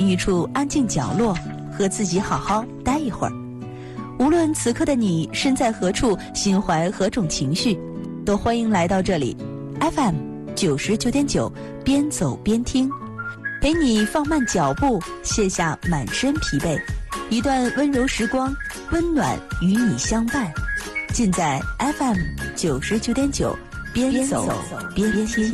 一处安静角落，和自己好好待一会儿。无论此刻的你身在何处，心怀何种情绪，都欢迎来到这里 FM 99.9，边走边听，陪你放慢脚步，卸下满身疲惫，一段温柔时光，温暖与你相伴。尽在 FM 99.9，边走边听。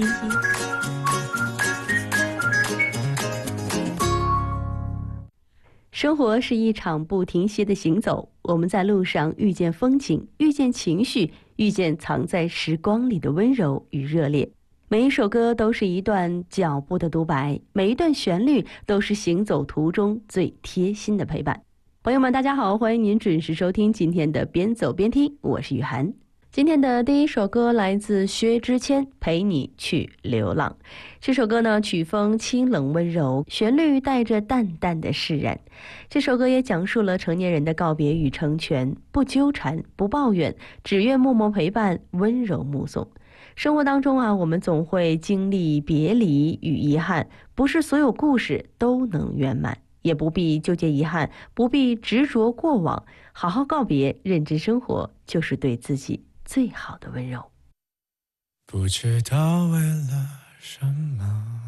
生活是一场不停歇的行走，我们在路上遇见风景，遇见情绪，遇见藏在时光里的温柔与热烈。每一首歌都是一段脚步的独白，每一段旋律都是行走途中最贴心的陪伴。朋友们大家好，欢迎您准时收听今天的边走边听，我是雨涵。今天的第一首歌来自薛之谦，《陪你去流浪》。这首歌呢，曲风清冷温柔，旋律带着淡淡的释然。这首歌也讲述了成年人的告别与成全，不纠缠，不抱怨，只愿默默陪伴，温柔目送。生活当中啊，我们总会经历别离与遗憾，不是所有故事都能圆满，也不必纠结遗憾，不必执着过往，好好告别，认真生活，就是对自己最好的温柔。 不知道为了什么，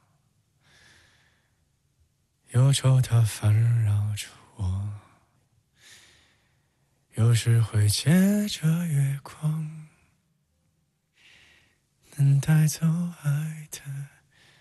忧愁它烦扰着我，有时会借着月光，能带走爱的